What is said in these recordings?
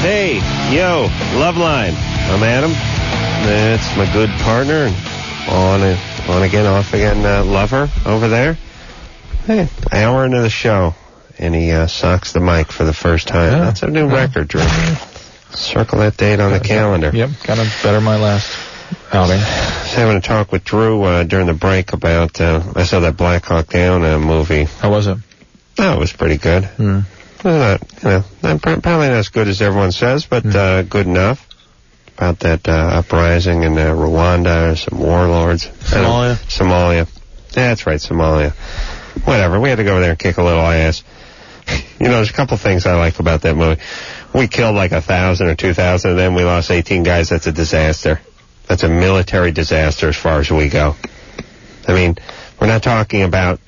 Hey, yo, Loveline. I'm Adam. That's my good partner. On again, off again, lover over there. Hey, hour into the show, and he socks the mic for the first time. Yeah. That's a new record, Drew. Circle that date on the calendar. Yep, kind of better my last outing. I was having a talk with Drew during the break about, I saw that Black Hawk Down movie. How was it? Oh, it was pretty good. Probably not as good as everyone says, but good enough. About that uprising in Rwanda, or some warlords. Somalia. Yeah, that's right, Somalia. Whatever, we had to go over there and kick a little ass. You know, there's a couple things I like about that movie. We killed like 1,000 or 2,000 of them. We lost 18 guys. That's a disaster. That's a military disaster as far as we go. I mean, we're not talking about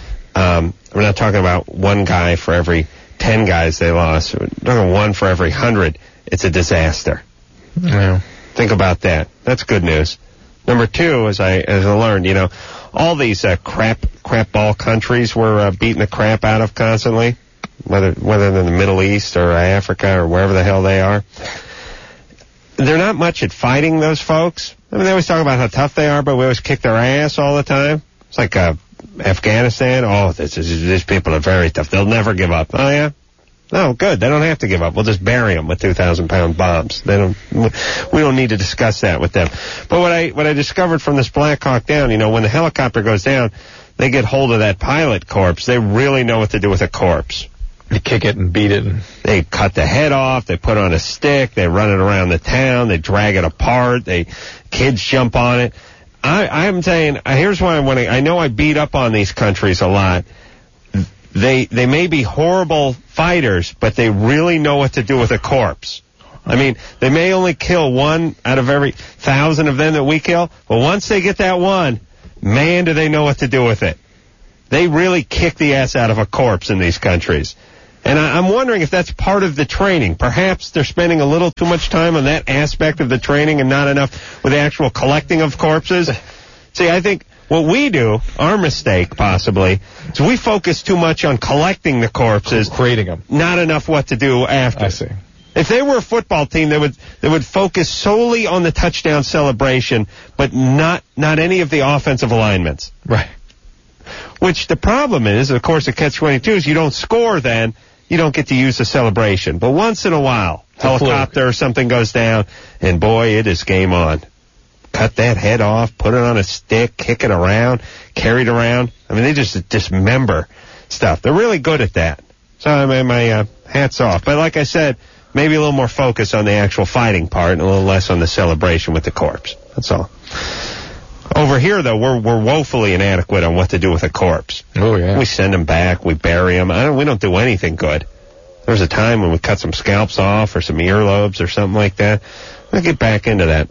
one guy for every 10 guys they lost. We're talking one for every 100. It's a disaster. Yeah. Think about that. That's good news. Number two, as I learned, you know, all these crap ball countries we're beating the crap out of constantly, whether they're in the Middle East or Africa or wherever the hell they are. They're not much at fighting, those folks. I mean, they always talk about how tough they are, but we always kick their ass all the time. It's like Afghanistan. Oh, these people are very tough. They'll never give up. Oh, yeah? No, good. They don't have to give up. We'll just bury them with 2,000-pound bombs. We don't need to discuss that with them. But what I discovered from this Black Hawk Down, you know, when the helicopter goes down, they get hold of that pilot corpse. They really know what to do with a corpse. They kick it and beat it. They cut the head off. They put on a stick. They run it around the town. They drag it apart. Kids jump on it. I'm saying, here's why I know I beat up on these countries a lot. They may be horrible fighters, but they really know what to do with a corpse. I mean, they may only kill one out of every 1,000 of them that we kill, but once they get that one, man, do they know what to do with it. They really kick the ass out of a corpse in these countries. And I'm wondering if that's part of the training. Perhaps they're spending a little too much time on that aspect of the training and not enough with the actual collecting of corpses. See, I think what we do, our mistake possibly, is we focus too much on collecting the corpses, creating them, not enough what to do after. I see. If they were a football team, they would focus solely on the touchdown celebration, but not any of the offensive alignments. Right. Which the problem is, of course, the catch-22 is you don't score then, you don't get to use the celebration. But once in a while, helicopter or something goes down, and boy, it is game on. Cut that head off, put it on a stick, kick it around, carry it around. I mean, they just dismember stuff. They're really good at that. So, I mean, my hat's off. But like I said, maybe a little more focus on the actual fighting part and a little less on the celebration with the corpse. That's all. Over here, though, we're woefully inadequate on what to do with a corpse. Oh, yeah. We send them back, we bury them. We don't do anything good. There was a time when we cut some scalps off or some earlobes or something like that. We'll get back into that.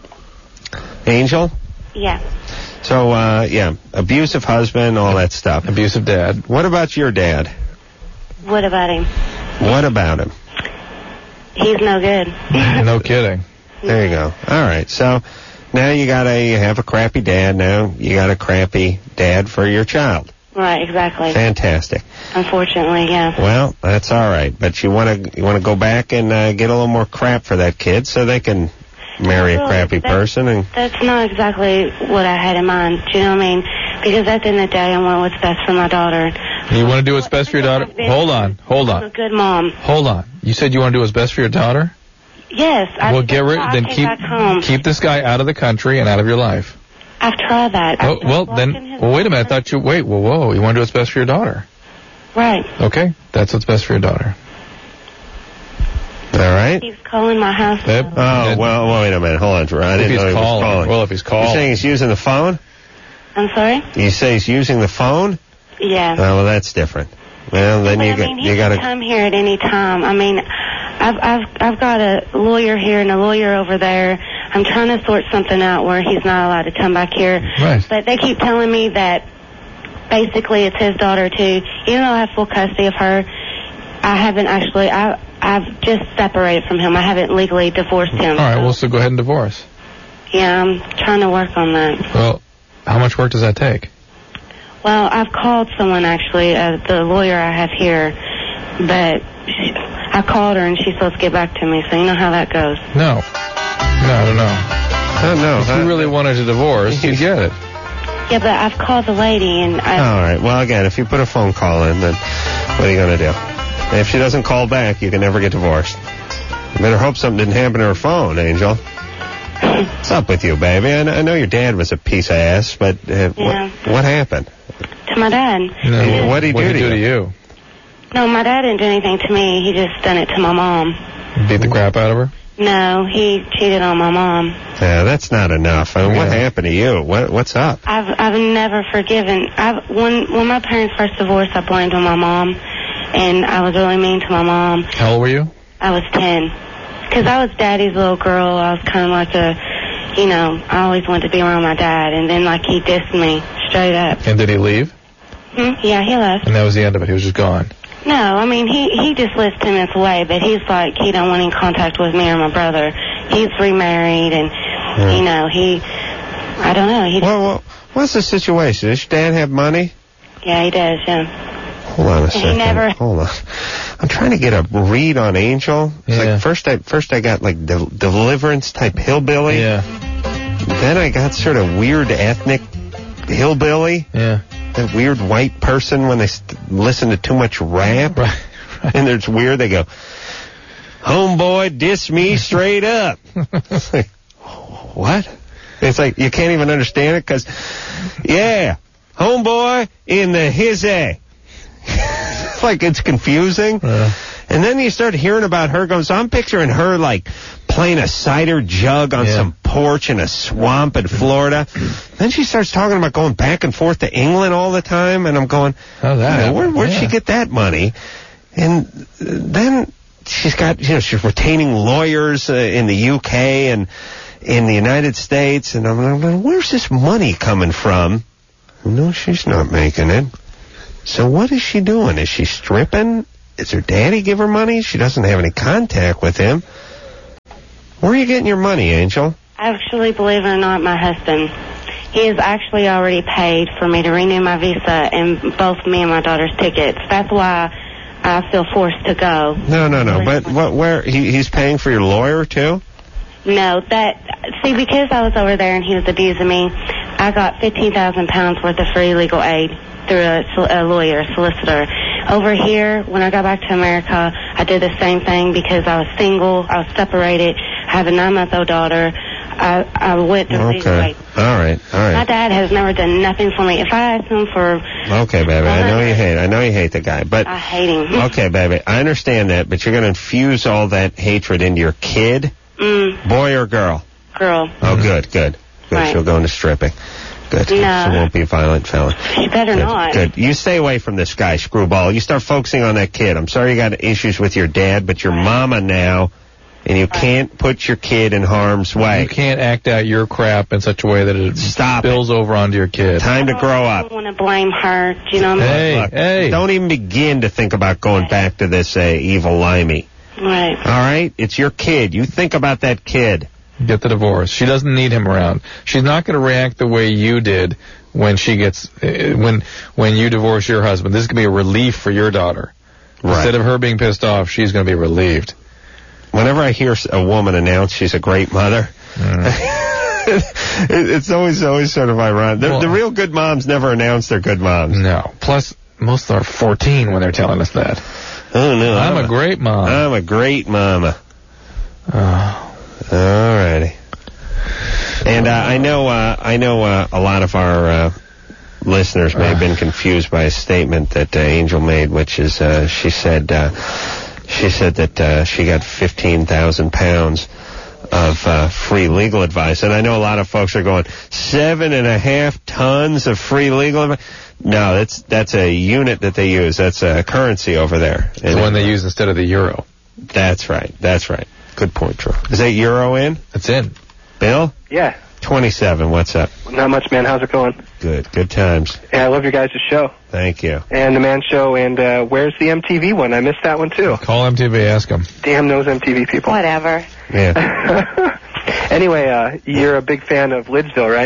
Angel? Yeah. So, abusive husband, all that stuff. Abusive dad. What about your dad? What about him? What about him? He's no good. No kidding. There you go. All right. So, now you have a crappy dad. Now you got a crappy dad for your child. Right, exactly. Fantastic. Unfortunately, yeah. Well, that's all right. But you want to go back and get a little more crap for that kid so they can marry a crappy person. And that's not exactly what I had in mind. Do you know what I mean? Because at the end of the day, I want what's best for my daughter. You want to do what's best for your daughter? Hold on. I'm a good mom. Hold on. You said you want to do what's best for your daughter? Yes. Well, get rid. Then keep this guy out of the country and out of your life. I've tried that. Wait a minute. I thought you. Wait. Whoa. You want to do what's best for your daughter? Right. Okay. That's what's best for your daughter. All right. He's calling my house. Well, wait a minute. Hold on, Drew. I didn't know he was calling. Well, if he's calling. You're saying he's using the phone? I'm sorry? You say he's using the phone? Yeah. Well, that's different. Well, then you got to come here at any time. I mean, I've got a lawyer here and a lawyer over there. I'm trying to sort something out where he's not allowed to come back here. Right. But they keep telling me that basically it's his daughter too. Even though I have full custody of her, I haven't actually. I've just separated from him. I haven't legally divorced him. All right. Well, so go ahead and divorce. Yeah, I'm trying to work on that. Well, how much work does that take? Well, I've called someone, actually, the lawyer I have here, but I called her, and she's supposed to get back to me, so you know how that goes. No. Oh, no. If you really wanted a divorce, you'd get it. Yeah, but I've called the lady, and All right. Well, again, if you put a phone call in, then what are you going to do? And if she doesn't call back, you can never get divorced. You better hope something didn't happen to her phone, Angel. What's up with you, baby? I know your dad was a piece of ass, but what happened? To my dad. No, what did he do to you? No, my dad didn't do anything to me. He just done it to my mom. Beat the crap out of her? No, he cheated on my mom. Yeah, that's not enough. I mean, what happened to you? What's up? I've never forgiven. When my parents first divorced, I blamed on my mom, and I was really mean to my mom. How old were you? I was 10. Because I was daddy's little girl. I was kind of like I always wanted to be around my dad, and then like he dissed me straight up. And did he leave? Yeah, he left. And that was the end of it. He was just gone. No, I mean, he just lives 10 minutes away, but he's like, he don't want any contact with me or my brother. He's remarried, and, I don't know. Well, what's the situation? Does your dad have money? Yeah, he does, yeah. Hold on a second. Hold on. I'm trying to get a read on Angel. It's like first I got like deliverance type hillbilly. Yeah. Then I got sort of weird ethnic hillbilly. Yeah. That weird white person when they listen to too much rap. Right. And it's weird. They go, homeboy, diss me straight up. It's like, what? It's like you can't even understand it because, homeboy in the hizzy. Like it's confusing. And then you start hearing about her going, so I'm picturing her like playing a cider jug on some porch in a swamp in Florida. Then she starts talking about going back and forth to England all the time, and I'm going, where'd she get that money? And then she's got, she's retaining lawyers in the UK and in the United States, and I'm like, where's this money coming from? No, she's not making it. So what is she doing? Is she stripping? Does her daddy give her money? She doesn't have any contact with him. Where are you getting your money, Angel? Actually, believe it or not, my husband. He has actually already paid for me to renew my visa and both me and my daughter's tickets. That's why I feel forced to go. No. But where he's paying for your lawyer too? No, because I was over there and he was abusing me, I got 15,000 pounds worth of free legal aid through a lawyer, a solicitor. Over here, when I got back to America, I did the same thing because I was single, I was separated, I have a 9-month-old daughter. I went to legal aid. All right. My dad has never done nothing for me. If I ask him for... Okay, baby, I know you hate the guy, but... I hate him. Okay, baby, I understand that, but you're going to infuse all that hatred into your kid? Boy or girl? Girl. Oh, good. Right. She'll go into stripping. Good. No. She won't be a violent felon. She better not. Good. You stay away from this guy, screwball. You start focusing on that kid. I'm sorry you got issues with your dad, but your mama now, and you can't put your kid in harm's way. You can't act out your crap in such a way that it spills over onto your kid. Time to grow up. I don't want to blame her. Do you know what I mean? Hey. Don't even begin to think about going back to this evil limey. Right. All right? It's your kid. You think about that kid. Get the divorce. She doesn't need him around. She's not going to react the way you did when she gets when you divorce your husband. This is going to be a relief for your daughter. Right. Instead of her being pissed off, she's going to be relieved. Whenever I hear a woman announce she's a great mother, it's always sort of ironic. The real good moms never announce they're good moms. No. Plus, most are 14 when they're telling us that. Oh no! I'm a great mom. I'm a great mama. Oh. All righty. And I know a lot of our listeners may have been confused by a statement that Angel made, which is she said that she got 15,000 pounds of free legal advice. And I know a lot of folks are going, 7.5 tons of free legal advice? No, that's a unit that they use. That's a currency over there. The one they use instead of the euro. That's right. Good point, Drew. Is that euro in? It's in. Bill? Yeah. 27, what's up? Not much, man. How's it going? Good times. Yeah, I love your guys' show. Thank you. And the Man Show, and where's the MTV one? I missed that one, too. Call MTV, ask them. Damn those MTV people. Whatever. Yeah. Anyway, you're a big fan of Lidsville, right?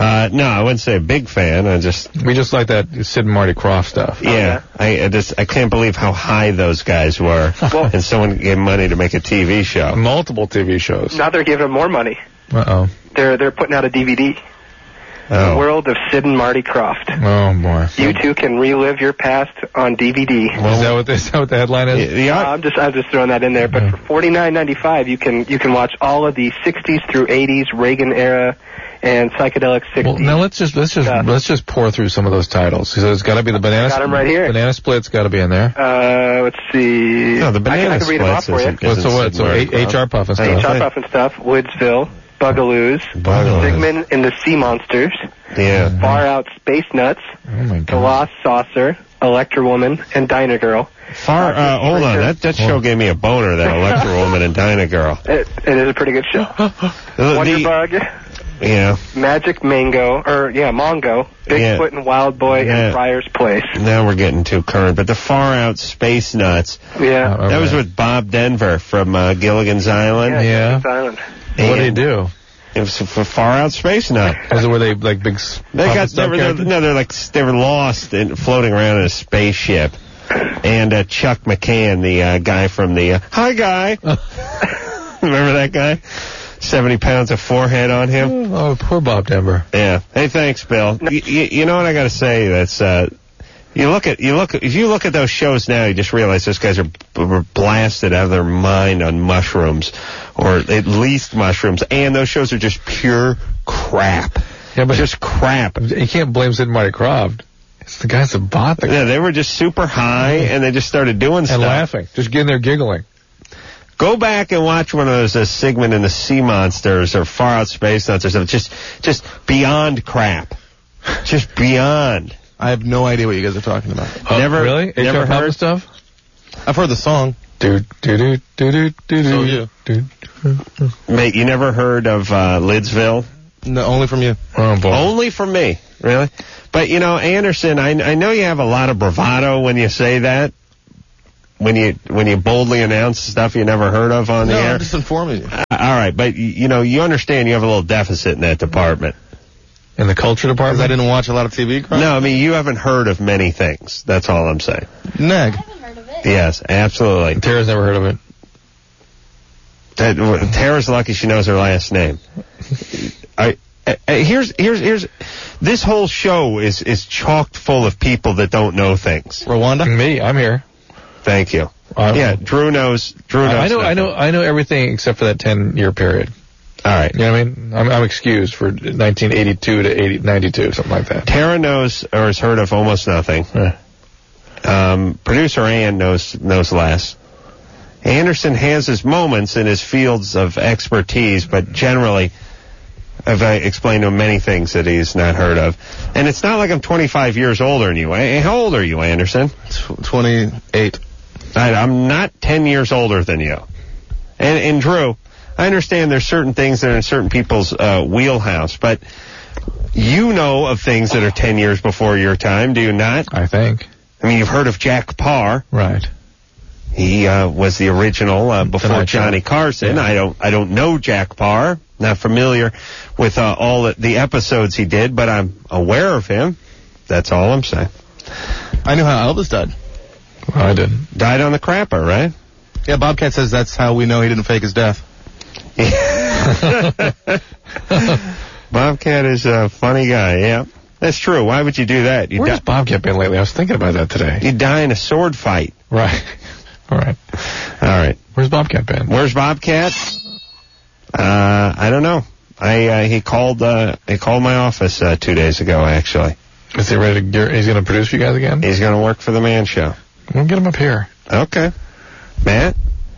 No, I wouldn't say a big fan. We just like that Sid and Marty Krofft stuff. Yeah, I can't believe how high those guys were. And someone gave money to make a TV show. Multiple TV shows. Now they're giving them more money. Uh-oh. They're putting out a DVD. The World of Sid and Marty Krofft. Oh, boy. You two can relive your past on DVD. Well, is that what the headline is? I'm just throwing that in there. But for $49.95, you can watch all of the 60s through 80s Reagan era and psychedelic 60s. Well, now let's just pour through some of those titles. So there's got to be the Banana. Got them right here. Banana Split's got to be in there. Let's see. No, the Banana I can read them off for you. So HR Puff and stuff. HR Puff and stuff. Woodsville. Bugaloos, Sigmund and the Sea Monsters, Far Out Space Nuts, The Lost Saucer, Electra Woman, and Dyna Girl. Hold on, that show gave me a boner, that Electra Woman and Dyna Girl. It is a pretty good show. Wonderbug, Magic Mango, Mongo, Bigfoot and Wild Boy, and Friar's Place. Now we're getting too current, but the Far Out Space Nuts, that was with Bob Denver from Gilligan's Island. Gilligan's Island. What did he do? It was for Far Out Space Nut. Were they like big? They were lost and floating around in a spaceship. And Chuck McCann, the guy from the Hi Guy. Remember that guy? 70 pounds of forehead on him. Oh, poor Bob Denver. Yeah. Hey, thanks, Bill. You know what I got to say? That's if you look at those shows now, you just realize those guys are blasted out of their mind on mushrooms, or at least mushrooms, and those shows are just pure crap. Yeah, but just crap. You can't blame Sid and Marty Krofft. It's the guys that bought the. Yeah, they were just super high, and they just started doing stuff and laughing, just getting there giggling. Go back and watch one of those Sigmund and the Sea Monsters or Far Out Space Nuts or something. Just beyond crap. Just beyond. I have no idea what you guys are talking about. Really? Never heard stuff? I've heard the song. So you. Mate, you never heard of Lidsville? No, only from you. Oh, boy. Only from me, really? But, Anderson, I know you have a lot of bravado when you say that. When you boldly announce stuff you never heard of on the air. No, I'm just informing you. All right, but, you understand you have a little deficit in that department. In the culture department? Because I didn't watch a lot of TV. No, I mean, you haven't heard of many things. That's all I'm saying. Neg. I haven't heard of it. Yes, absolutely. Tara's never heard of it. Tara's lucky she knows her last name. Here's this whole show is chocked full of people that don't know things. Rwanda? Me, I'm here. Thank you. Drew knows. I know everything except for that 10-year period. All right. You know what I mean? I'm excused for 1982 to 92, something like that. Tara knows or has heard of almost nothing. Producer Ann knows less. Anderson has his moments in his fields of expertise, but generally, I've explained to him many things that he's not heard of. And it's not like I'm 25 years older than you. How old are you, Anderson? 28. I'm not 10 years older than you. And Drew, I understand there's certain things that are in certain people's wheelhouse, but you know of things that are 10 years before your time, do you not? I think. I mean, you've heard of Jack Parr. Right. He was the original before Johnny Carson. Yeah. I don't know Jack Parr. Not familiar with all the episodes he did, but I'm aware of him. That's all I'm saying. I knew how Elvis died. Well, I didn't. Died on the crapper, right? Yeah, Bobcat says that's how we know he didn't fake his death. Bobcat is a funny guy, yeah. That's true. Why would you do that? Where's Bobcat been lately? I was thinking about that today. You die in a sword fight. Right. All right. Where's Bobcat been? Where's Bobcat? I don't know. He called my office 2 days ago, actually. Is he ready to he's going to produce for you guys again? He's going to work for the Man Show. We'll get him up here. Okay. Matt?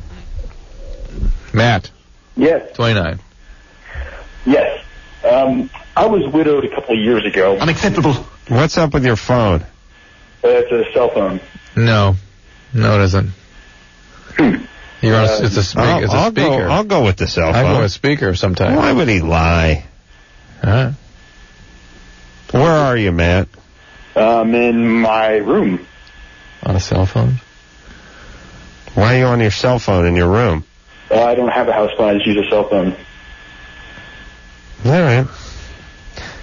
Yes. 29. Yes. I was widowed a couple of years ago. Unacceptable. What's up with your phone? It's a cell phone. No, it isn't. You're on. It's a speaker. I'll go with the cell phone. I go with speaker sometimes. Why would he lie? Where are you, Matt? I'm in my room. On a cell phone? Why are you on your cell phone in your room? I don't have a house phone. I just use a cell phone. All right.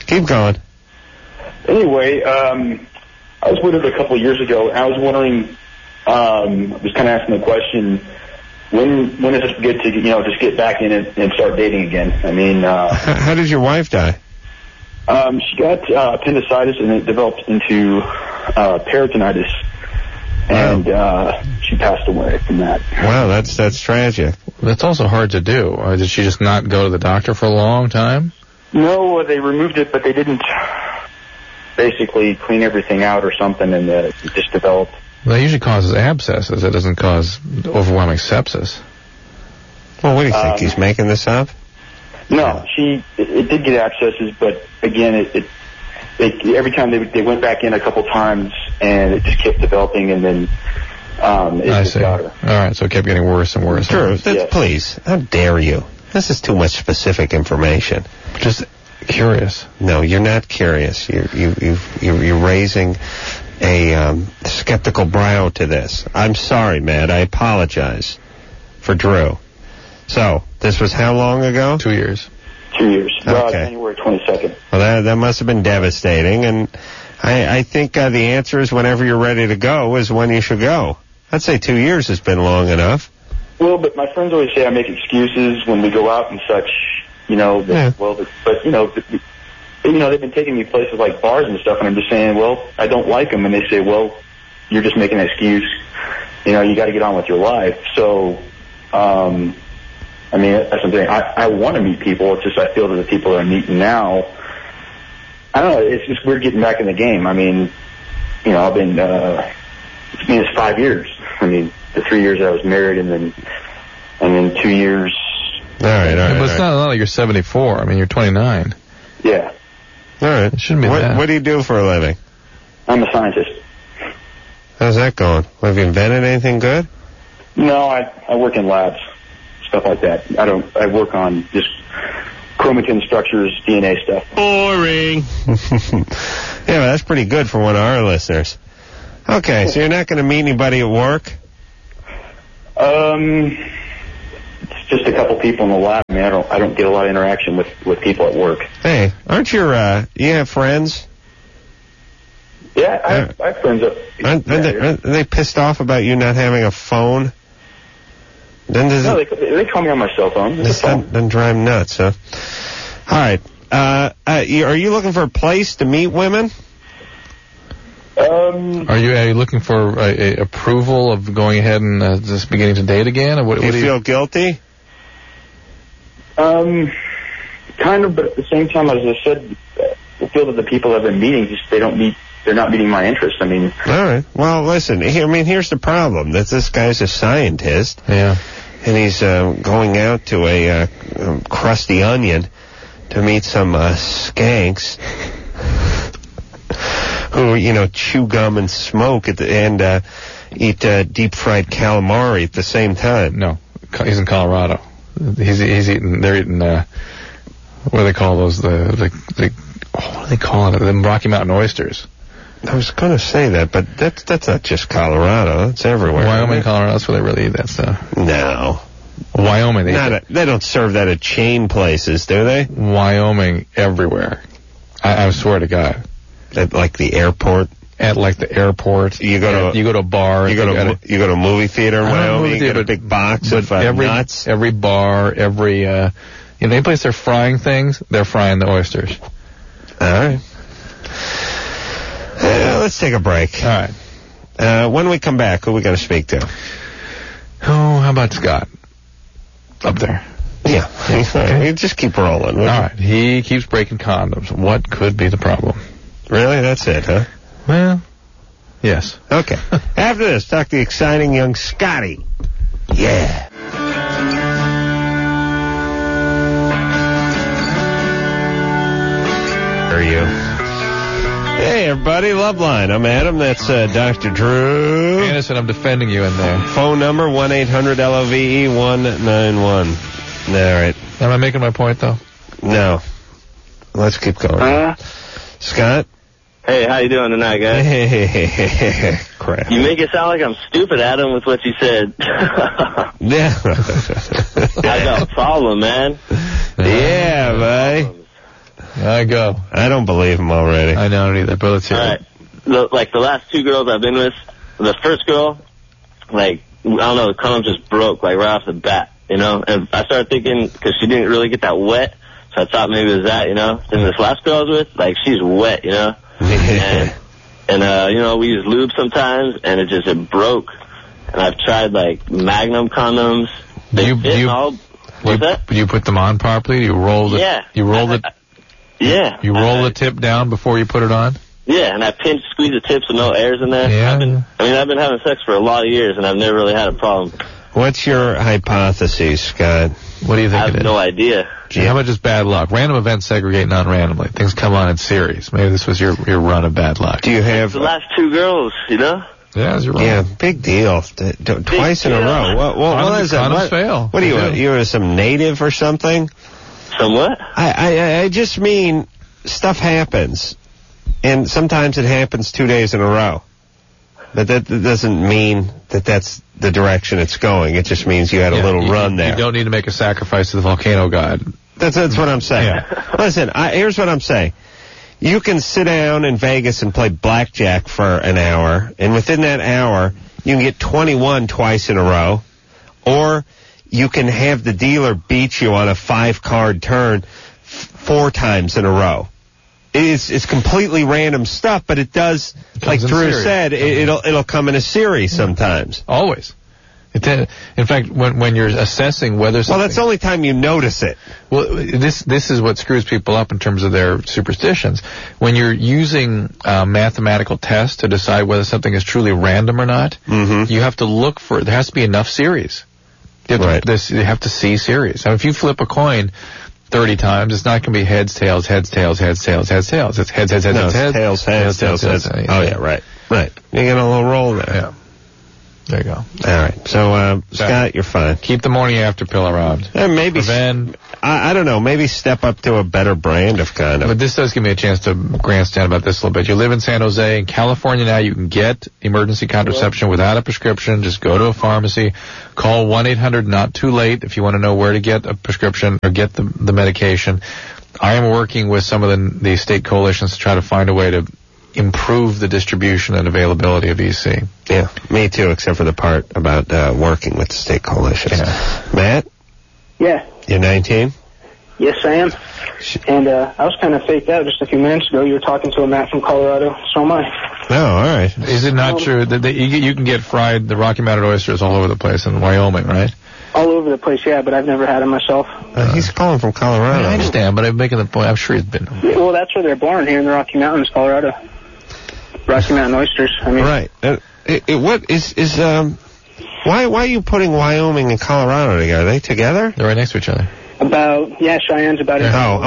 Keep going. Anyway, I was widowed a couple of years ago. I was wondering, I was kind of asking the question, when is it good to, just get back in it and start dating again? I mean, how did your wife die? She got appendicitis, and it developed into peritonitis, and she passed away from that. Wow, that's tragic. That's also hard to do. Did she just not go to the doctor for a long time? No, they removed it, but they didn't basically clean everything out or something, and it just developed. Well, that usually causes abscesses. It doesn't cause overwhelming sepsis. Well, what do you think? He's making this up? No, it did get abscesses, but again, every time they went back in a couple times, and it just kept developing, and then I see. Got her. All right, so it kept getting worse and worse. Sure. Yes. Please, how dare you? This is too much specific information. Just curious. No, you're not curious. You're raising a skeptical brow to this. I'm sorry, Matt. I apologize for Drew. So, this was how long ago? 2 years. 2 years. Okay. January 22nd. Well, that must have been devastating, and I think the answer is whenever you're ready to go is when you should go. I'd say 2 years has been long enough. Well, but my friends always say I make excuses when we go out and such, Yeah. They've been taking me places like bars and stuff, and I'm just saying, well, I don't like them, and they say, well, you're just making an excuse. You got to get on with your life. So, that's what I'm saying. I want to meet people. It's just I feel that the people that I'm meeting now, I don't know, it's just weird getting back in the game. I mean, I've been, it's 5 years. I mean, the 3 years I was married, and then 2 years. All right. But it's not like you're 74. I mean, you're 29. Yeah. All right. It shouldn't be that. What do you do for a living? I'm a scientist. How's that going? Have you invented anything good? No, I work in labs, stuff like that. I work on just chromatin structures, DNA stuff. Boring. Yeah, well, that's pretty good for one of our listeners. Okay, so you're not going to meet anybody at work? It's just a couple people in the lab. I mean, I don't get a lot of interaction with people at work. Hey, aren't you have friends? Yeah, I have friends up. Aren't they pissed off about you not having a phone? No, they call me on my cell phone. This doesn't drive me nuts, huh? All right. Are you looking for a place to meet women? Are you looking for a approval of going ahead and just beginning to date again? Or what, do you feel guilty? Kind of, but at the same time, as I said, I feel that the people I've been meeting they're not meeting my interests. I mean. All right. Well, listen. Here's the problem: that this guy's a scientist. Yeah. And he's going out to a crusty onion to meet some skanks who, chew gum and smoke and eat deep fried calamari at the same time. No, he's in Colorado. They're eating what do they call those? What do they call it? The Rocky Mountain oysters. I was going to say that, but that's not just Colorado. It's everywhere. Wyoming, Colorado, that's where they really eat that stuff. No. Wyoming. They don't serve that at chain places, do they? Wyoming, everywhere. I swear to God. At like the airport? At like the airport. You go to a bar. You go to a movie theater in Wyoming. You get a big box of nuts. Every bar, any place they're frying things, they're frying the oysters. All right. Let's take a break. All right. When we come back, who we got to speak to? Oh, how about Scott? Up there. Yeah. Okay. Just keep rolling. All right. He keeps breaking condoms. What could be the problem? Really? That's it, huh? Well, yes. Okay. After this, talk to the exciting young Scotty. Yeah. Are you? Hey, everybody. Loveline. I'm Adam. That's Dr. Drew. Anderson, I'm defending you in there. Phone number, 1-800-LOVE-191. All right. Am I making my point, though? No. Let's keep going. Scott? Hey, how you doing tonight, guys? Hey, crap. You make it sound like I'm stupid, Adam, with what you said. Yeah. I got a problem, man. Yeah, boy. I go. I don't believe him already. I don't either, but let's hear it. All right. Like the last 2 girls I've been with, the first girl, like, I don't know, the condom just broke, like, right off the bat, you know? And I started thinking, because she didn't really get that wet, so I thought maybe it was that, you know? Then this last girl I was with, like, she's wet, you know? and you know, we use lube sometimes, and it broke. And I've tried, like, Magnum condoms. They fit all. What's that? Do you put them on properly? You roll the... Yeah. You roll it... Yeah. You roll the tip down before you put it on? Yeah, and I squeeze the tips so no air's in there. Yeah. I've been having sex for a lot of years, and I've never really had a problem. What's your hypothesis, Scott? What do you think I have no idea. Gee, how about just bad luck? Random events segregate non-randomly. Things come on in series. Maybe this was your run of bad luck. Do you have... The last 2 girls, you know? Yeah, you're right. Yeah, big deal. Twice in a row. What is that? Fail. What are you? You're some native or something? Some what? I just mean stuff happens, and sometimes it happens 2 days in a row. But that doesn't mean that that's the direction it's going. It just means you had a little run there. You don't need to make a sacrifice to the volcano god. That's what I'm saying. Yeah. Listen, here's what I'm saying. You can sit down in Vegas and play blackjack for an hour, and within that hour, you can get 21 twice in a row, or you can have the dealer beat you on a 5-card turn 4 times in a row. It's completely random stuff, but it does, like Drew said, it'll come in a series sometimes. Always. In fact, when you're assessing whether something... Well, that's the only time you notice it. Well, this is what screws people up in terms of their superstitions. When you're using mathematical tests to decide whether something is truly random or not, you have to look for... There has to be enough series. You have to see series. Now, if you flip a coin 30 times, it's not going to be heads, tails, heads, tails, heads, tails, heads, tails. It's heads, heads, heads, heads, heads, tails, heads. Oh, yeah, right. You get a little roll there. Yeah. There you go. All right. So, Scott, you're fine. Keep the morning after pill around. And maybe, I don't know, maybe step up to a better brand of condom. But this does give me a chance to grandstand about this a little bit. You live in San Jose. In California now, you can get emergency contraception without a prescription. Just go to a pharmacy. Call 1-800-NOT-TOO-LATE if you want to know where to get a prescription or get the medication. I am working with some of the state coalitions to try to find a way to improve the distribution and availability of EC. Yeah, me too, except for the part about working with the state coalitions. Yeah. Matt? Yeah. You're 19? Yes, I am. And I was kind of faked out just a few minutes ago. You were talking to a Matt from Colorado. So am I. Oh, all right. Is it not true that you can get fried, the Rocky Mountain oysters all over the place in Wyoming, right? All over the place, yeah, but I've never had them myself. He's calling from Colorado. I understand, but I'm making the point. I'm sure he's been. Well, that's where they're born, here in the Rocky Mountains, Colorado. Rocky Mountain oysters. I mean, right. What is why are you putting Wyoming and Colorado together? Are they together? They're right next to each other. Cheyenne's about it. Oh,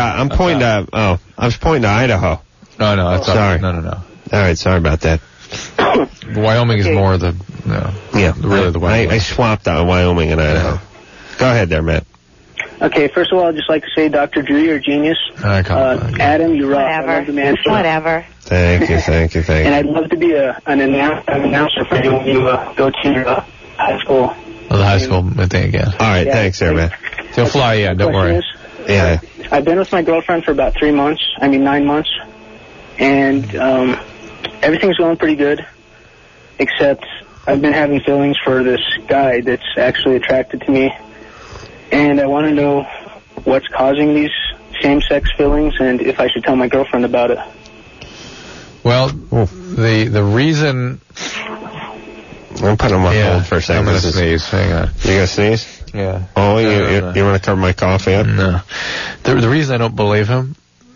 I was pointing to Idaho. No, that's sorry. No. All right, sorry about that. Wyoming is more the really the Wyoming. I swapped Wyoming and Idaho. Go ahead there, Matt. Okay, first of all, I'd just like to say, Dr. Drew, you're a genius. Adam, you rock. I love the man. Whatever. Thank you. And I'd love to be an announcer for you when you go to your high school. Oh, the high school thing again. All right, thanks there, man. He'll fly, yeah, don't worry. Yeah. I've been with my girlfriend for about 9 months. And everything's going pretty good, except I've been having feelings for this guy that's actually attracted to me. And I want to know what's causing these same-sex feelings and if I should tell my girlfriend about it. Well, the reason... I'm putting him on hold for a second. I'm going to sneeze. Hang on. You going to sneeze? Yeah. Oh, you want to cover my coffee up? No. The reason I don't believe him,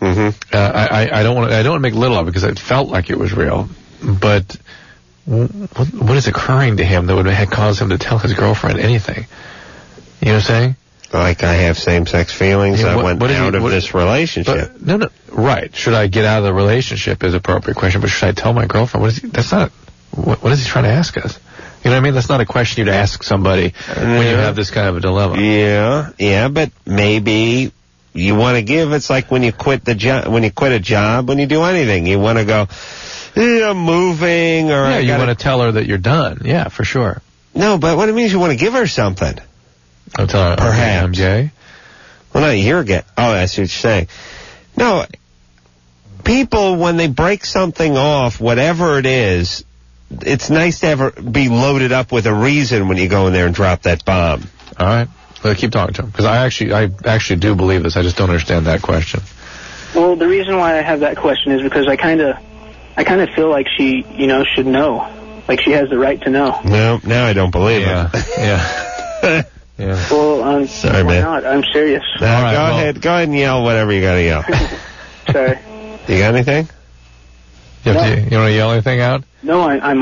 I don't want to make little of it because it felt like it was real. But what is occurring to him that would have caused him to tell his girlfriend anything? You know what I'm saying? Like I have same-sex feelings. I went out of this relationship. No, right. Should I get out of the relationship is an appropriate question, but should I tell my girlfriend? What is he trying to ask us? You know what I mean? That's not a question you'd ask somebody when you have this kind of a dilemma. Yeah, but maybe you want to give. It's like when you quit a job, when you do anything, you want to go, I'm moving, or you want to tell her that you're done. Yeah, for sure. No, but what it means, you want to give her something. I'm telling her, perhaps. I'm gay? Well, no, you're gay. Oh, that's what you're saying. No, people, when they break something off, whatever it is, it's nice to be loaded up with a reason when you go in there and drop that bomb. All right. Well, keep talking to him, because I actually do believe this. I just don't understand that question. Well, the reason why I have that question is because I kind of feel like she, should know. Like she has the right to know. No, now I don't believe it. Yeah. Yeah. Well, sorry, why man. not? I'm serious. Go ahead and yell whatever you got to yell. Sorry. You got anything? You want to yell anything out? No,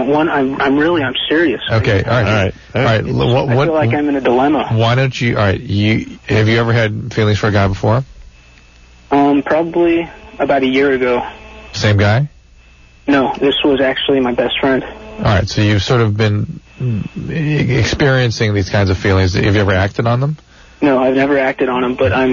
I'm serious. Okay, all right. I feel like I'm in a dilemma. Why don't you? All right, have you ever had feelings for a guy before? Probably about a year ago. Same guy? No, this was actually my best friend. All right, so you've sort of been experiencing these kinds of feelings. Have you ever acted on them? No, I've never acted on them, but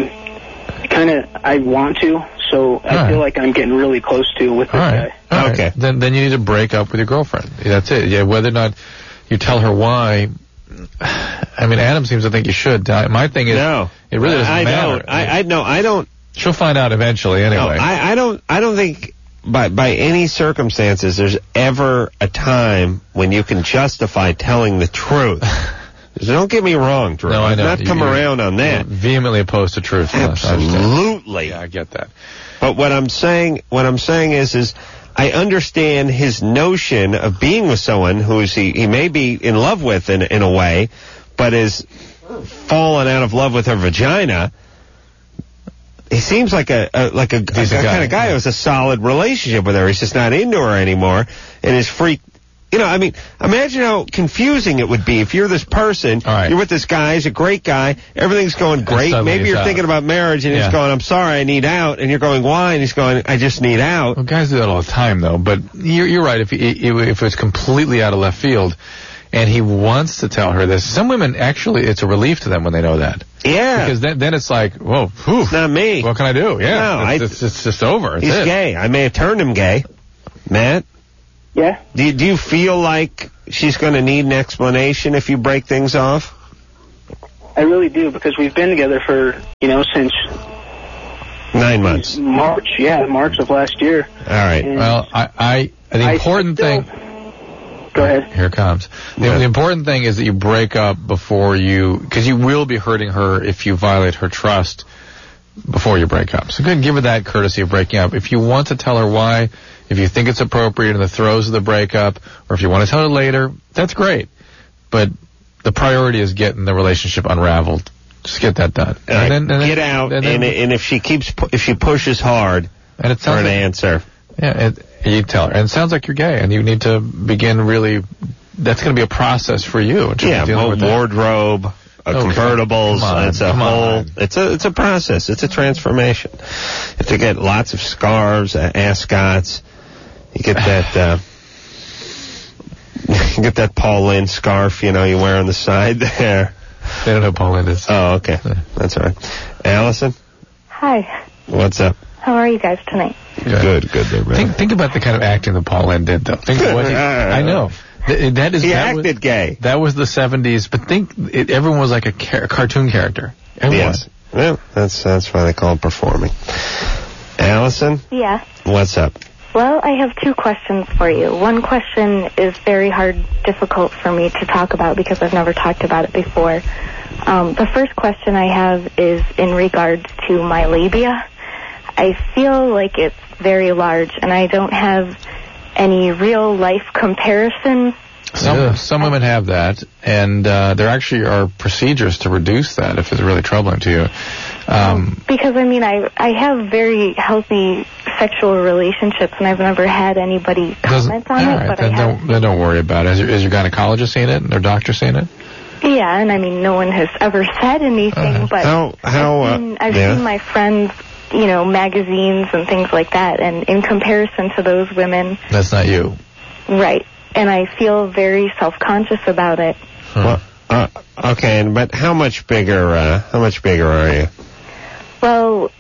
I want to. So I feel like I'm getting really close to with this guy. All right. Then you need to break up with your girlfriend. That's it. Yeah. Whether or not you tell her why. I mean, Adam seems to think you should. My thing is, no, it really doesn't matter. I don't. She'll find out eventually anyway. No, I don't think by any circumstances there's ever a time when you can justify telling the truth. So don't get me wrong, Drew. No, I know. I've not come around on that. Vehemently opposed to truth. Absolutely. Yeah, I get that. But what I'm saying is I understand his notion of being with someone who he may be in love with in a way, but is fallen out of love with her vagina. He seems like a kind of guy who has a solid relationship with her. He's just not into her anymore, and is freaked. Imagine how confusing it would be if you're this person, you're with this guy, he's a great guy, everything's going great, maybe you're thinking about marriage, and he's going, I'm sorry, I need out, and you're going, why? And he's going, I just need out. Well, guys do that all the time, though, but you're right, if it's completely out of left field, and he wants to tell her this, some women, actually, it's a relief to them when they know that. Yeah. Because then it's like, whoa, it's not me. What can I do? Yeah, no, it's just over. He's gay. I may have turned him gay. Matt? Yeah? Do you feel like she's going to need an explanation if you break things off? I really do, because we've been together for, since 9 months. March of last year. All right. And well, the important thing... Go ahead. Here it comes. The important thing is that you break up before because you will be hurting her if you violate her trust before you break up. So go ahead and give her that courtesy of breaking up. If you want to tell her why, if you think it's appropriate in the throes of the breakup, or if you want to tell her later, that's great. But the priority is getting the relationship unraveled. Just get that done. And then get out, and if she pushes hard and it for an answer. Yeah, you tell her. And it sounds like you're gay, and you need to begin really... That's going to be a process for you. Wardrobe, convertibles. It's a process. It's a transformation. You have to get lots of scarves, ascots. You get that... you get that Paul Lynde scarf, you wear on the side there. They don't know who Paul Lynde is. Oh, okay. That's all right. Allison? Hi. What's up? How are you guys tonight? Good. Think about the kind of acting that Paul Lynde did, though. Think of what I know. He acted gay. That was the 70s, but everyone was like a cartoon character. Everyone. Yes. Well, that's why they call it performing. Allison? Yeah. What's up? Well, I have two questions for you. One question is very difficult for me to talk about because I've never talked about it before. The first question I have is in regards to my labia. I feel like it's very large, and I don't have any real-life comparison. Some women have that, and there actually are procedures to reduce that if it's really troubling to you. Because, I have very healthy sexual relationships, and I've never had anybody comment on it. But then don't worry about it. Is your gynecologist seen it? Or doctor seen it? Yeah, and no one has ever said anything, but I've seen my friends... magazines and things like that, and in comparison to those women... That's not you. Right. And I feel very self-conscious about it. Well, okay, but how much bigger are you? Well,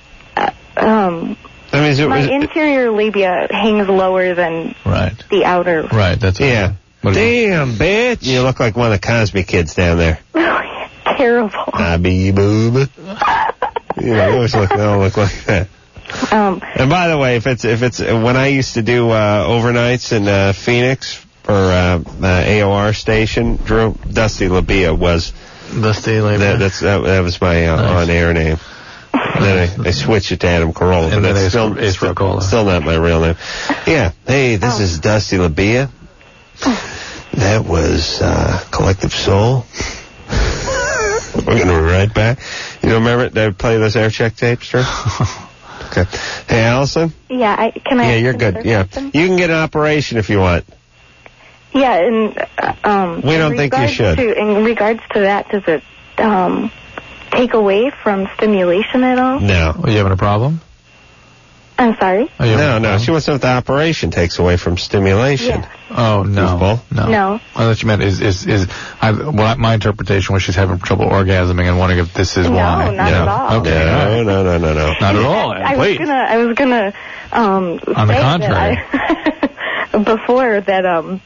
my interior labia hangs lower than the outer. Right, that's... Yeah. Damn, bitch! You look like one of the Cosby kids down there. Terrible. I be boob. You always look like that. And by the way, if it's when I used to do overnights in Phoenix for AOR station, Drew, Dusty Labia was Dusty Labia. That was my on-air name. And then I switched it to Adam Carolla, but that's still not my real name. Yeah. Hey, this is Dusty Labia. That was Collective Soul. We're going to be right back. You don't remember it? Did I play those air check tapes, Drew? Okay. Hey, Allison? Yeah, Yeah, you're good. Yeah. You can get an operation if you want. Yeah, and we don't think you should. In regards to that, does it take away from stimulation at all? No. Are you having a problem? I'm sorry? No. She wants to know if the operation takes away from stimulation. Yeah. Oh, no. No. I thought you meant my interpretation was she's having trouble orgasming and wondering if this is why. No, not at all. Okay. No. Not at all. I was gonna on the contrary. Before that,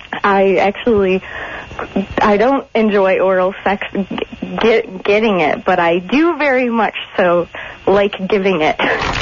I don't enjoy oral sex getting it, but I do very much so like giving it.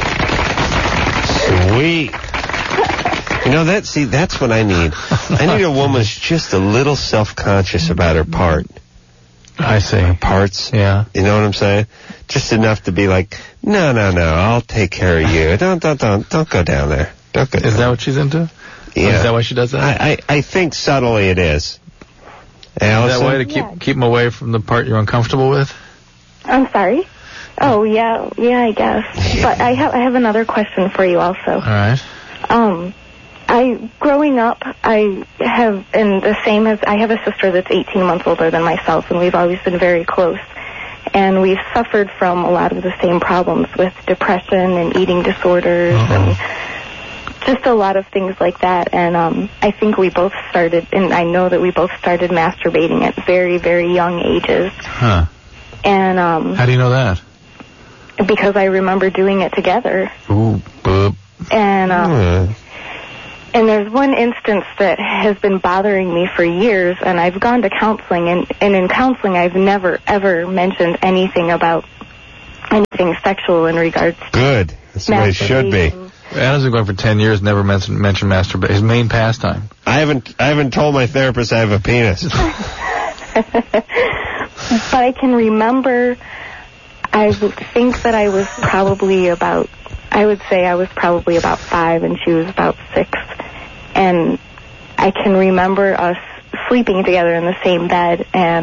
Sweet. You know, that's what I need. I need a woman who's just a little self-conscious about her part. I see. Her parts. Yeah. You know what I'm saying? Just enough to be like, no, I'll take care of you. Don't go down there. Don't go down. Is that what she's into? Yeah. Is that why she does that? I think subtly it is. Allison? Is that way to keep them away from the part you're uncomfortable with? I'm sorry? Oh, yeah, I guess. But I have another question for you also. All right. Growing up, I have a sister that's 18 months older than myself, and we've always been very close. And we've suffered from a lot of the same problems with depression and eating disorders and just a lot of things like that. And I think we both started, and I know that we both started masturbating at very, very young ages. Huh. And how do you know that? Because I remember doing it together. Ooh, boop. And there's one instance that has been bothering me for years, and I've gone to counseling, and in counseling I've never, ever mentioned anything about anything sexual in regards to Good. That's the way it should be. Adam's been going for 10 years, never mentioned masturbation. His main pastime. I haven't told my therapist I have a penis. But I can remember, I would think that I was probably about 5 and she was about 6. And I can remember us sleeping together in the same bed and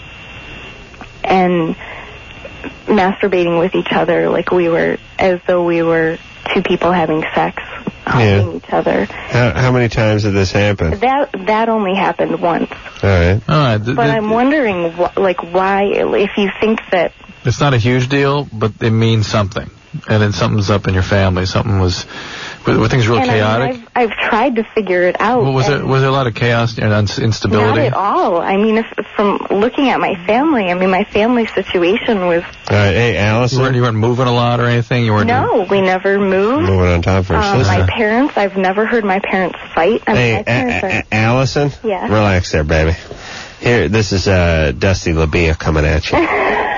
masturbating with each other as though we were two people having sex, hugging each other. How many times did this happen? That only happened once. All right. But I'm wondering, why, if you think that... It's not a huge deal, but it means something. And then something's up in your family. Were things real chaotic? I've tried to figure it out. Well, was there a lot of chaos and instability? Not at all. I mean, from looking at my family, my family situation was... All right, hey, Allison? You weren't moving a lot or anything? No, we never moved. Moving on top of her sister. My parents, I've never heard my parents fight. Allison? Yeah. Relax there, baby. Here, this is Dusty Labia coming at you.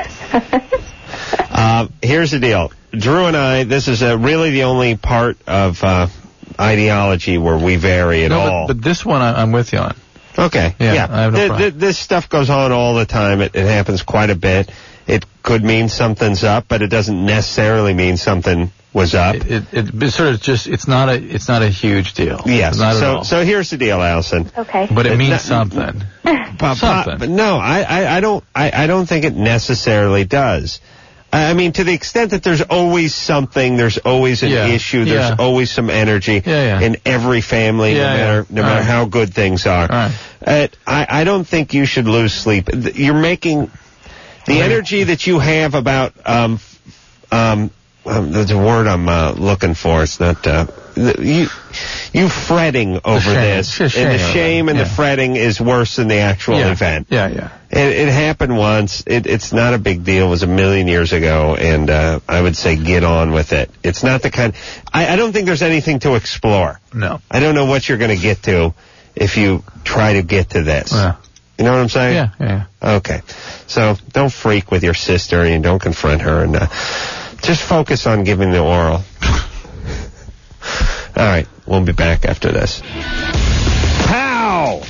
Here's the deal. Drew and I, this is really the only part of ideology where we vary at all. But this one I'm with you on. Okay. Yeah. I have no problem. This stuff goes on all the time. It happens quite a bit. It could mean something's up, but it doesn't necessarily mean something was up. It sort of just, it's not a huge deal. Yes. Not at all. So here's the deal, Allison. Okay. But it means something. But no, I don't think it necessarily does. I mean, to the extent that there's always something, there's always an issue, there's always some energy in every family, no matter how good things are. I don't think you should lose sleep. You're making the energy that you have about there's a word I'm looking for. It's not you fretting over this, and the shame and the fretting is worse than the actual event. It happened once. It's not a big deal. It was 1,000,000 years ago, and I would say get on with it. It's not the kind... I don't think there's anything to explore. No. I don't know what you're going to get to if you try to get to this. You know what I'm saying? Yeah. Okay. So don't freak with your sister and don't confront her. And Just focus on giving the oral. All right, we'll be back after this. Pow!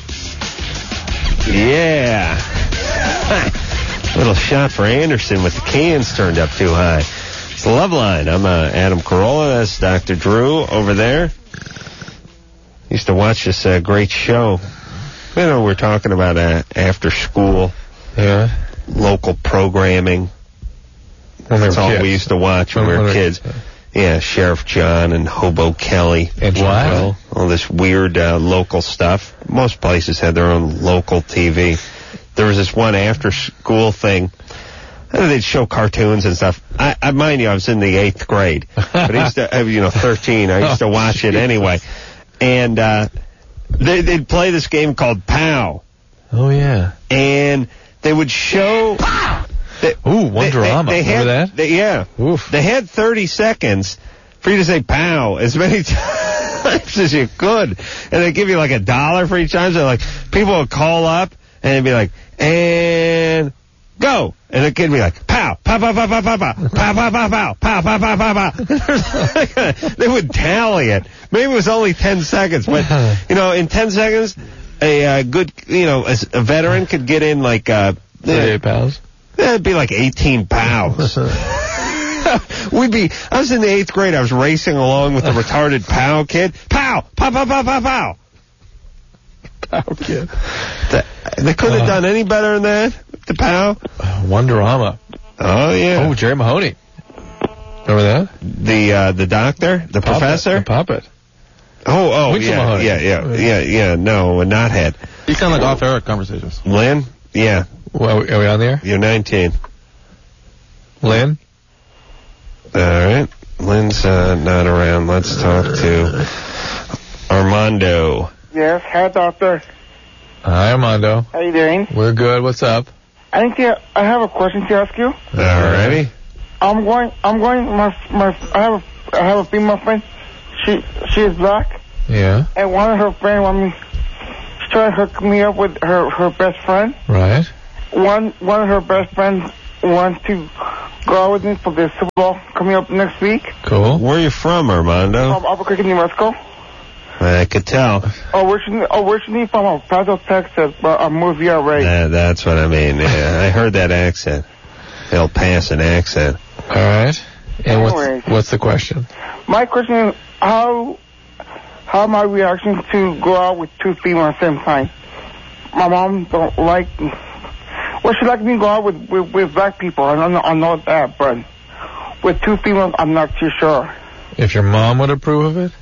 Yeah. Little shot for Anderson with the cans turned up too high. It's the Love Line. I'm Adam Carolla. That's Dr. Drew over there. Used to watch this great show. You know, we're talking about after school. Yeah. Local programming. That's all we used to watch when we were kids. Yeah, Sheriff John and Hobo Kelly. And wow. All this weird local stuff. Most places had their own local TV. There was this one after-school thing. They'd show cartoons and stuff. I mind you, I was in the 8th grade. But I used to, 13. I used to watch it anyway. And they'd play this game called POW. Oh, yeah. And they would show... Wonderama. Remember that? They had 30 seconds for you to say POW as many times as you could. And they'd give you like $1 for each time. So like, people would call up and they'd be like, and go. And the kid would be like, POW, POW, POW, POW, POW, POW, POW, POW, POW, POW, POW, POW, POW, POW. They would tally it. Maybe it was only 10 seconds, but, in 10 seconds, a good, a veteran could get in like, 38 pounds. That'd be like 18 pounds. I was in the 8th grade. I was racing along with the retarded POW kid. POW! POW, POW, POW, POW, POW! POW kid. They couldn't have done any better than that, the POW. Wonderama. Oh, yeah. Oh, Jerry Mahoney. Remember that? The doctor? The professor? The puppet. Oh, Winslow Mahoney. Yeah. No, not head. You sound like off-air conversations. Lynn? Yeah. Well, are we on there? You're 19. Lynn? All right. Lynn's not around. Let's talk to Armando. Yes, hi, doctor. Hi, Armando. How you doing? We're good. What's up? I have a question to ask you. All righty. I have a female friend. She is black. Yeah. And one of her friends trying to hook me up with her best friend. Right. One of her best friends wants to go out with me for the Super Bowl coming up next week. Cool. Where are you from, Armando? From Albuquerque, New Mexico. I could tell. Originally from El Paso, Texas, but I moved here already. That's what I mean. Yeah, I heard that accent. El Paso accent. All right. And what's the question? My question is how my reaction to go out with two females at the same time. My mom don't like. Well, she likes me to go out with black people. I know that, but with two females, I'm not too sure. If your mom would approve of it?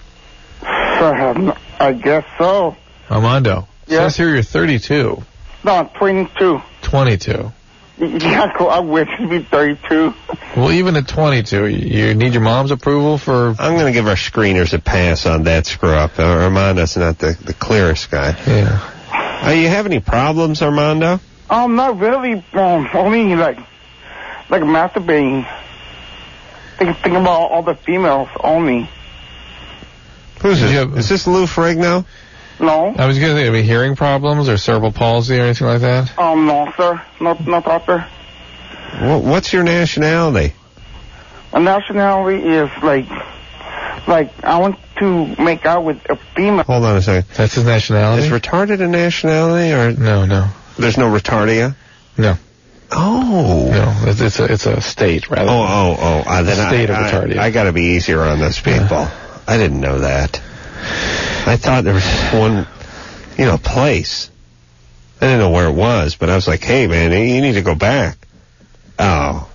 I guess so. Armando. Yeah. Says here you're 32. No, I'm 22. 22. You can't go out with me 32. Well, even at 22, you need your mom's approval for... I'm going to give our screeners a pass on that screw-up. Armando's not the clearest guy. Yeah. You have any problems, Armando? Not really. Only like masturbating. Thinking about all the females only. Who's this? Is this Lou Ferrigno? No. I was going to think, any hearing problems or cerebral palsy or anything like that? No, sir. No, doctor. What's your nationality? My nationality is like I want to make out with a female. Hold on a second. That's his nationality? Is retarded a nationality or? No. There's no retardia? No. Oh. No, it's a state rather. Then state of retardia. I got to be easier on those people. I didn't know that. I thought there was one, place. I didn't know where it was, but I was like, hey, man, you need to go back. Oh.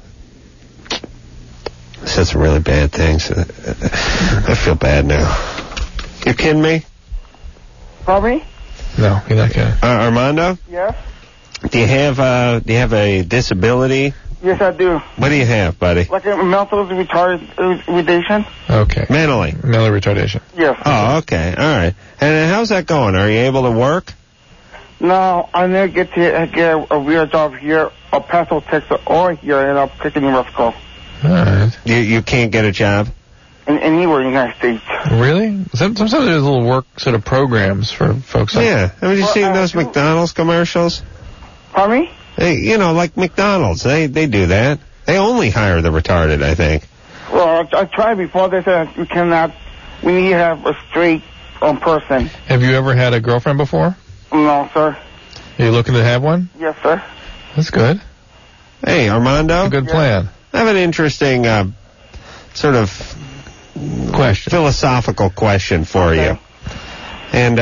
I said some really bad things. I feel bad now. You kidding me? Probably. No, you're not kidding. Armando? Yes? Do you have a disability? Yes, I do. What do you have, buddy? Like a mental retardation. Okay. Mentally? Mental retardation. Yes. Oh, okay. All right. And how's that going? Are you able to work? No, I never get to get a real job here, El Paso, Texas, or here in Albuquerque, New Mexico. All right. You can't get a job? Anywhere in the United States. Really? Sometimes there's little work sort of programs for folks. Yeah. Have you seen those McDonald's commercials? Pardon me? Like McDonald's. They do that. They only hire the retarded, I think. Well, I tried before. They said we need to have a straight person. Have you ever had a girlfriend before? No, sir. Are you looking to have one? Yes, sir. That's good. Hey, Armando. That's a good plan. I have an interesting sort of philosophical question for you. And,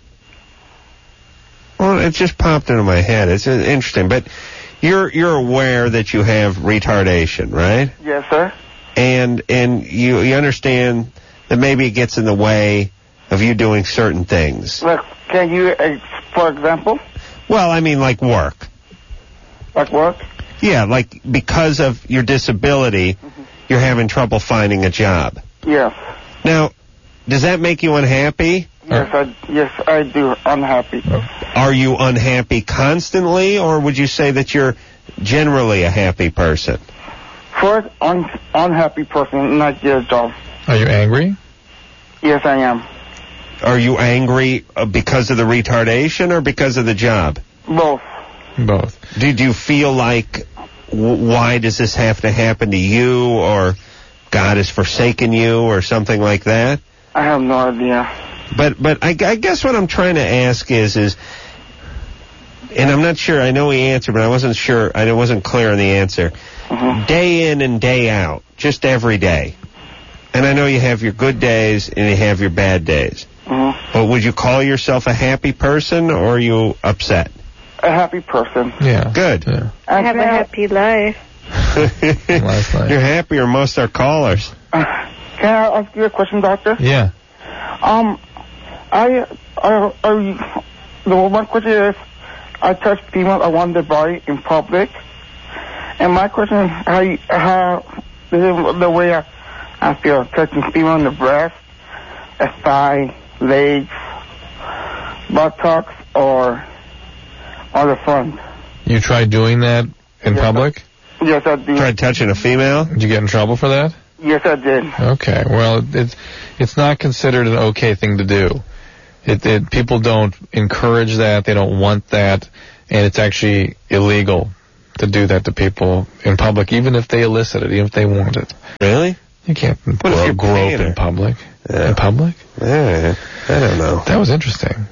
well, it just popped into my head. It's interesting. But you're aware that you have retardation, right? Yes, sir. And you understand that maybe it gets in the way of you doing certain things. Like, can you, for example? Well, I mean, like work. Like work? Yeah, like because of your disability, you're having trouble finding a job. Yes. Now, does that make you unhappy? Yes, I do. Unhappy. Are you unhappy constantly, or would you say that you're generally a happy person? First, unhappy person, not get a job. Are you angry? Yes, I am. Are you angry because of the retardation or because of the job? Both. Both. Did you feel like, why does this have to happen to you, or God has forsaken you, or something like that? I have no idea. But I guess what I'm trying to ask is, and I'm not sure, I know he answered, but I wasn't sure, I wasn't clear on the answer. Day in and day out, just every day. And I know you have your good days and you have your bad days. But would you call yourself a happy person, or are you upset? A happy person. Yeah. Good. Yeah. I have a happy life. You're happier than most of our callers. Can I ask you a question, doctor? Yeah. The one question is, I touch female I want their body in public, and my question is, how this is the way I feel touching female in the breast, a thigh, legs, buttocks, or the front. You tried doing that in public? Yes, I did. Tried touching a female? Did you get in trouble for that? Yes, I did. Okay. Well, it's not considered an okay thing to do. People don't encourage that. They don't want that. And it's actually illegal to do that to people in public, even if they elicit it, even if they want it. Really? You can't grope in public. Yeah. In public? Yeah, I don't know. That was interesting.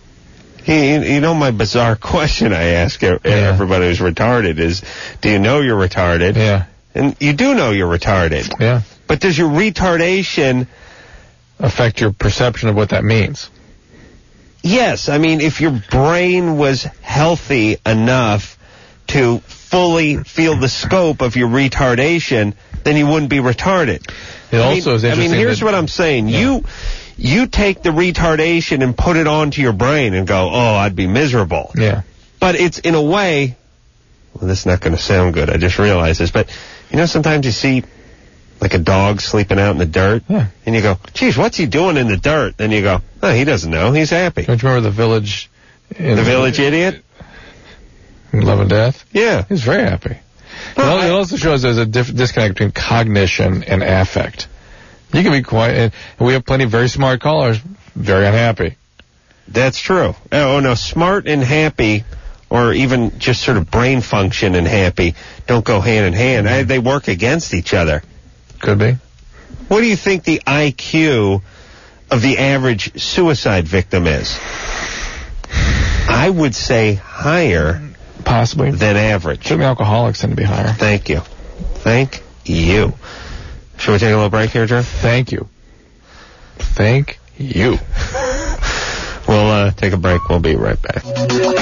You know, my bizarre question I ask everybody who's retarded is, do you know you're retarded? Yeah. And you do know you're retarded. Yeah. But does your retardation affect your perception of what that means? Yes. I mean, if your brain was healthy enough to fully feel the scope of your retardation, then you wouldn't be retarded. It also is interesting. I mean, here's what I'm saying. Yeah. You take the retardation and put it onto your brain and go, oh, I'd be miserable. Yeah. But it's in a way, well, this is not going to sound good. I just realized this. But, you know, sometimes you see like a dog sleeping out in the dirt. Yeah. And you go, geez, what's he doing in the dirt? Then you go, oh, he doesn't know. He's happy. Don't you remember the village? The village idiot? Love and Death? Yeah. He's very happy. Well, it also shows there's a disconnect between cognition and affect. You can be quiet, and we have plenty of very smart callers, very unhappy. That's true. Oh, no, smart and happy, or even just sort of brain function and happy, don't go hand in hand. They work against each other. Could be. What do you think the IQ of the average suicide victim is? I would say higher. Possibly. Than average. Certainly alcoholics tend to be higher. Thank you. Thank you. Should we take a little break here, Drew? Thank you. Thank you. We'll take a break. We'll be right back.